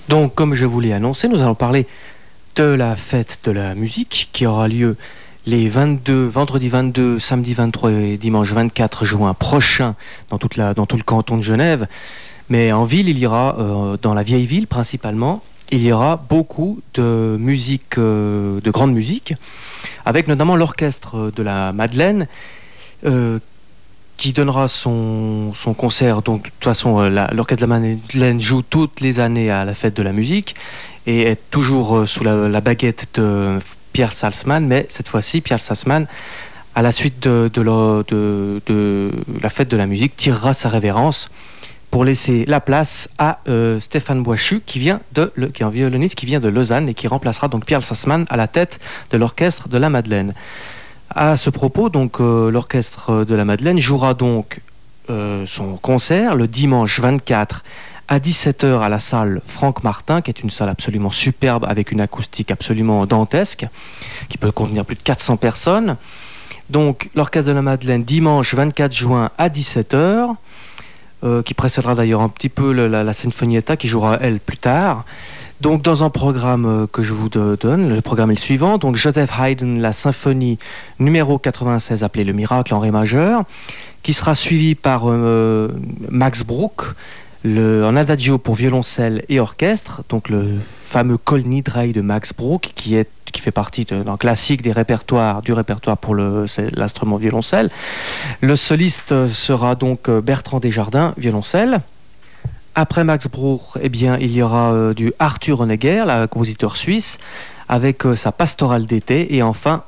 Donc, comme je vous l'ai annoncé, nous allons parler de la fête de la musique qui aura lieu les vendredi 22, samedi 23 et dimanche 24 juin prochains dans tout le canton de Genève. Mais en ville, il y aura, dans la vieille ville principalement, il y aura beaucoup de musique, de grande musique, avec notamment l'orchestre de la Madeleine, qui donnera son concert. Donc, de toute façon, l'orchestre de la Madeleine joue toutes les années à la fête de la musique et est toujours sous la baguette de Pierre Salzman, mais cette fois-ci, Pierre Salzman, à la suite de la fête de la musique, tirera sa révérence pour laisser la place à Stéphane Boischu, qui est un violoniste qui vient de Lausanne et qui remplacera donc Pierre Salzman à la tête de l'orchestre de la Madeleine. À ce propos, donc, l'orchestre de la Madeleine jouera donc son concert le dimanche 24 à 17h à la salle Franck Martin, qui est une salle absolument superbe avec une acoustique absolument dantesque, qui peut contenir plus de 400 personnes. Donc, l'orchestre de la Madeleine, dimanche 24 juin à 17h, qui précédera d'ailleurs un petit peu la Sinfonietta, qui jouera, elle, plus tard. Donc, dans un programme que je vous donne, le programme est le suivant. Donc, Joseph Haydn, la symphonie numéro 96, appelée Le Miracle en ré majeur, qui sera suivi par Max Bruch, en adagio pour violoncelle et orchestre, donc le fameux Kol Nidrei de Max Bruch, qui fait partie d'un classique du répertoire pour l'instrument violoncelle. Le soliste sera donc Bertrand Desjardins, violoncelle. Après Max Bruch, eh bien, il y aura du Arthur Honegger, le compositeur suisse, avec sa pastorale d'été. Et enfin,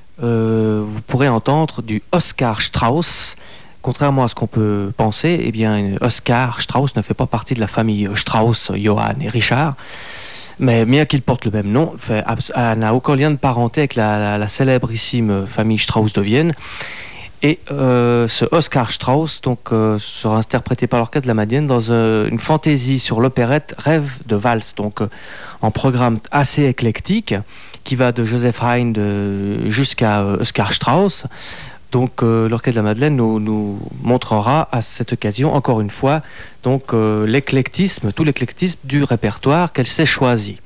vous pourrez entendre du Oskar Strauss. Contrairement à ce qu'on peut penser, eh bien, Oskar Strauss ne fait pas partie de la famille Strauss, Johann et Richard. Mais bien qu'il porte le même nom, n'a aucun lien de parenté avec la célébrissime famille Strauss de Vienne. Et ce Oskar Strauss donc, sera interprété par l'orchestre de la Madeleine dans une fantaisie sur l'opérette Rêve de valse, donc en programme assez éclectique qui va de Joseph Haydn jusqu'à Oskar Strauss. Donc l'orchestre de la Madeleine nous montrera à cette occasion encore une fois donc tout l'éclectisme du répertoire qu'elle s'est choisi.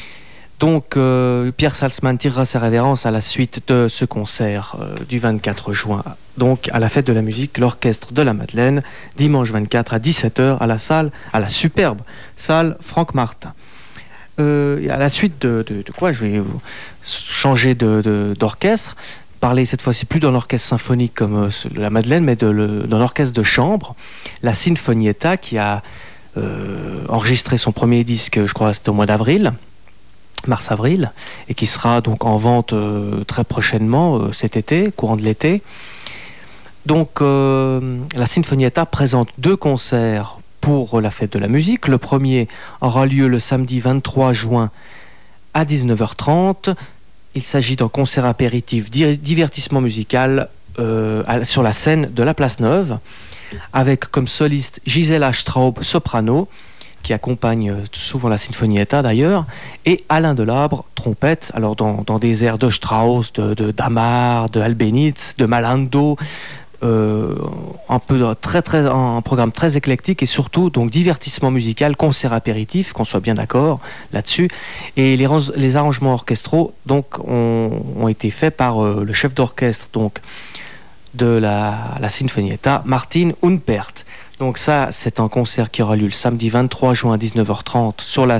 Donc, Pierre Salzman tirera sa révérence à la suite de ce concert du 24 juin. Donc, à la fête de la musique, l'orchestre de la Madeleine, dimanche 24 à 17h à la superbe salle Franck Martin. À la suite de quoi, je vais changer d'orchestre, parler cette fois-ci plus d'un orchestre symphonique comme la Madeleine, mais d'un orchestre de chambre, la Sinfonietta, qui a enregistré son premier disque, je crois, c'était au mois d'avril. Mars-avril, et qui sera donc en vente très prochainement cet été, courant de l'été. Donc la Sinfonietta présente 2 concerts pour la fête de la musique. Le premier aura lieu le samedi 23 juin à 19h30. Il s'agit d'un concert apéritif divertissement musical sur la scène de la Place Neuve, avec comme soliste Gisela Straub, soprano, qui accompagne souvent la Sinfonietta d'ailleurs, et Alain Delabre, trompette, alors dans des airs de Strauss, de Damar, de Albéniz, de Malando, un programme très éclectique et surtout donc divertissement musical, concert apéritif, qu'on soit bien d'accord là-dessus. Et les arrangements orchestraux donc ont été faits par le chef d'orchestre donc de la Sinfonietta, Martin Unpert. Donc ça, c'est un concert qui aura lieu le samedi 23 juin à 19h30 sur la